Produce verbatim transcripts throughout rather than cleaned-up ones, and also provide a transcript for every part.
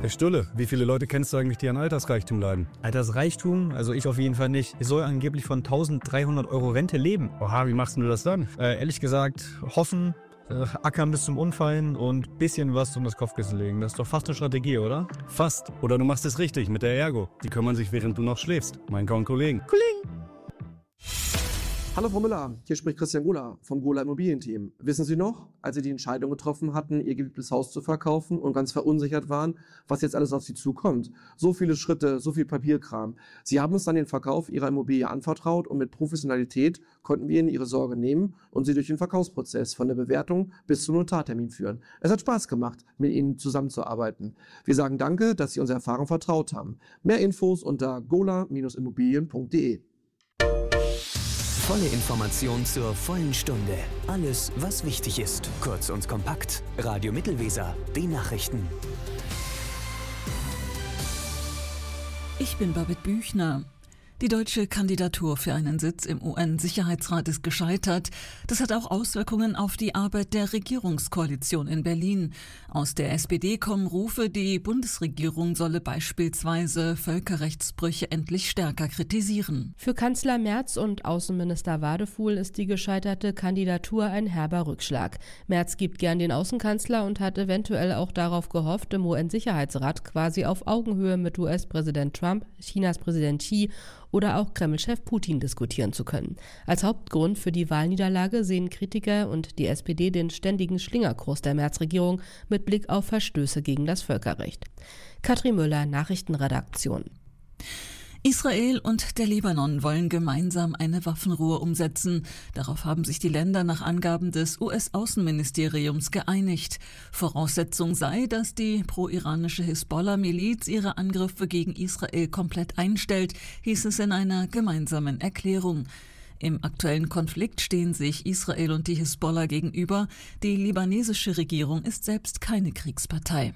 Herr Stulle, wie viele Leute kennst du eigentlich, die an Altersreichtum leiden? Altersreichtum? Also ich auf jeden Fall nicht. Ich soll angeblich von dreizehnhundert Euro Rente leben. Oha, wie machst du das dann? Äh, ehrlich gesagt, hoffen, äh, ackern bis zum Umfallen und bisschen was um das Kopfkissen legen. Das ist doch fast eine Strategie, oder? Fast. Oder du machst es richtig mit der Ergo. Die kümmern sich, während du noch schläfst. Mein Ka und Kollegen. Kollegen! Hallo Frau Müller, hier spricht Christian Gola vom Gola Immobilienteam. Wissen Sie noch, als Sie die Entscheidung getroffen hatten, Ihr geliebtes Haus zu verkaufen und ganz verunsichert waren, was jetzt alles auf Sie zukommt? So viele Schritte, so viel Papierkram. Sie haben uns dann den Verkauf Ihrer Immobilie anvertraut und mit Professionalität konnten wir Ihnen Ihre Sorge nehmen und Sie durch den Verkaufsprozess von der Bewertung bis zum Notartermin führen. Es hat Spaß gemacht, mit Ihnen zusammenzuarbeiten. Wir sagen danke, dass Sie unsere Erfahrung vertraut haben. Mehr Infos unter gola Bindestrich immobilien punkt de. Volle Information zur vollen Stunde. Alles, was wichtig ist. Kurz und kompakt. Radio Mittelweser. Die Nachrichten. Ich bin Babette Büchner. Die deutsche Kandidatur für einen Sitz im U N-Sicherheitsrat ist gescheitert. Das hat auch Auswirkungen auf die Arbeit der Regierungskoalition in Berlin. Aus der S P D kommen Rufe, die Bundesregierung solle beispielsweise Völkerrechtsbrüche endlich stärker kritisieren. Für Kanzler Merz und Außenminister Wadefuhl ist die gescheiterte Kandidatur ein herber Rückschlag. Merz gibt gern den Außenkanzler und hat eventuell auch darauf gehofft, im U N-Sicherheitsrat quasi auf Augenhöhe mit U S-Präsident Trump, Chinas Präsident Xi oder auch Kreml-Chef Putin diskutieren zu können. Als Hauptgrund für die Wahlniederlage sehen Kritiker und die S P D den ständigen Schlingerkurs der Merz-Regierung mit Blick auf Verstöße gegen das Völkerrecht. Katrin Müller, Nachrichtenredaktion. Israel und der Libanon wollen gemeinsam eine Waffenruhe umsetzen. Darauf haben sich die Länder nach Angaben des U S-Außenministeriums geeinigt. Voraussetzung sei, dass die pro-iranische Hisbollah-Miliz ihre Angriffe gegen Israel komplett einstellt, hieß es in einer gemeinsamen Erklärung. Im aktuellen Konflikt stehen sich Israel und die Hisbollah gegenüber. Die libanesische Regierung ist selbst keine Kriegspartei.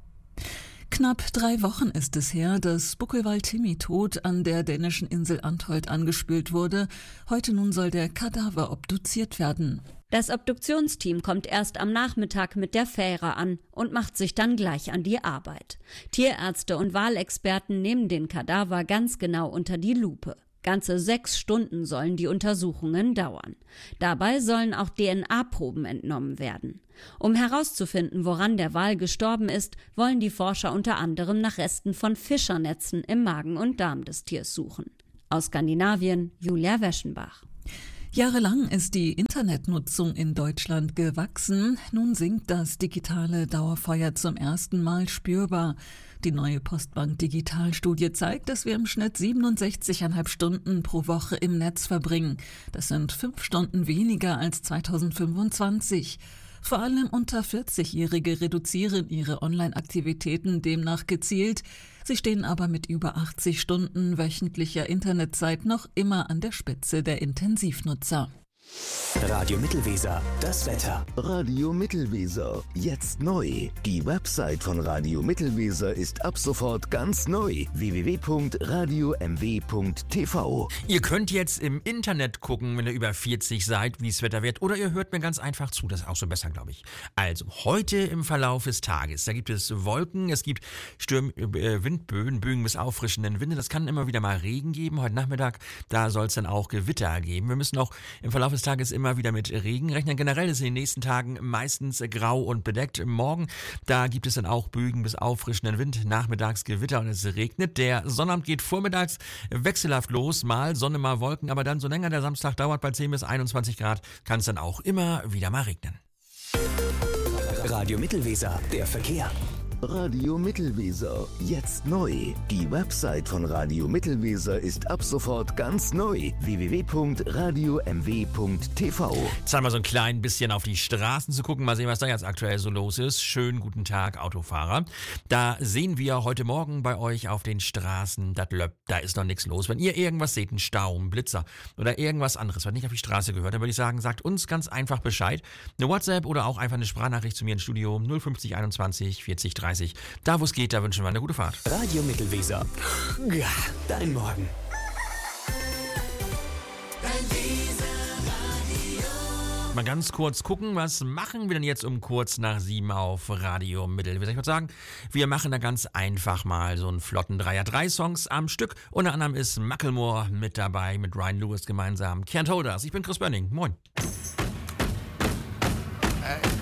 Knapp drei Wochen ist es her, dass Buckelwald-Timmy-Tod an der dänischen Insel Antholt angespült wurde. Heute nun soll der Kadaver obduziert werden. Das Obduktionsteam kommt erst am Nachmittag mit der Fähre an und macht sich dann gleich an die Arbeit. Tierärzte und Walexperten nehmen den Kadaver ganz genau unter die Lupe. Ganze sechs Stunden sollen die Untersuchungen dauern. Dabei sollen auch D N A-Proben entnommen werden. Um herauszufinden, woran der Wal gestorben ist, wollen die Forscher unter anderem nach Resten von Fischernetzen im Magen und Darm des Tiers suchen. Aus Skandinavien, Julia Weschenbach. Jahrelang ist die Internetnutzung in Deutschland gewachsen. Nun sinkt das digitale Dauerfeuer zum ersten Mal spürbar. Die neue Postbank-Digitalstudie zeigt, dass wir im Schnitt siebenundsechzig Komma fünf Stunden pro Woche im Netz verbringen. Das sind fünf Stunden weniger als zweitausendfünfundzwanzig. Vor allem unter vierzigjährige reduzieren ihre Online-Aktivitäten demnach gezielt. Sie stehen aber mit über achtzig Stunden wöchentlicher Internetzeit noch immer an der Spitze der Intensivnutzer. Radio Mittelweser, das Wetter. Radio Mittelweser, jetzt neu. Die Website von Radio Mittelweser ist ab sofort ganz neu. w w w punkt radio m w punkt t v. Ihr könnt jetzt im Internet gucken, wenn ihr über vierzig seid, wie das Wetter wird. Oder ihr hört mir ganz einfach zu, das ist auch so besser, glaube ich. Also, heute im Verlauf des Tages, da gibt es Wolken, es gibt Stürm, äh, Windböen, Böen bis auffrischenden Winde. Das kann immer wieder mal Regen geben. Heute Nachmittag, da soll es dann auch Gewitter geben. Wir müssen auch im Verlauf des Tages immer wieder mit Regen rechnen. Generell ist in den nächsten Tagen meistens grau und bedeckt. Morgen, da gibt es dann auch Böen bis auffrischenden Wind, nachmittags Gewitter und es regnet. Der Sonnabend geht vormittags wechselhaft los, mal Sonne, mal Wolken, aber dann so länger der Samstag dauert, bei zehn bis einundzwanzig Grad, kann es dann auch immer wieder mal regnen. Radio Mittelweser, der Verkehr. Radio Mittelweser, jetzt neu. Die Website von Radio Mittelweser ist ab sofort ganz neu. w w w punkt radio m w punkt t v. Jetzt haben wir so ein klein bisschen auf die Straßen zu gucken. Mal sehen, was da jetzt aktuell so los ist. Schönen guten Tag, Autofahrer. Da sehen wir heute Morgen bei euch auf den Straßen, das löppt, da ist noch nichts los. Wenn ihr irgendwas seht, einen Stau, einen Blitzer oder irgendwas anderes, was nicht auf die Straße gehört, dann würde ich sagen, sagt uns ganz einfach Bescheid. Eine WhatsApp oder auch einfach eine Sprachnachricht zu mir ins Studio null fünfzig einundzwanzig vierzig dreißig. Da, wo es geht, da wünschen wir eine gute Fahrt. Radio Mittelweser. Ja, dein Morgen. Dein Weser Radio. Mal ganz kurz gucken, was machen wir denn jetzt um kurz nach sieben auf Radio Mittelweser? Ich würde sagen, wir machen da ganz einfach mal so einen flotten Dreier. Drei Songs am Stück. Unter anderem ist Macklemore mit dabei, mit Ryan Lewis gemeinsam. Can't Hold Us. Ich bin Chris Bönning. Moin. Hey.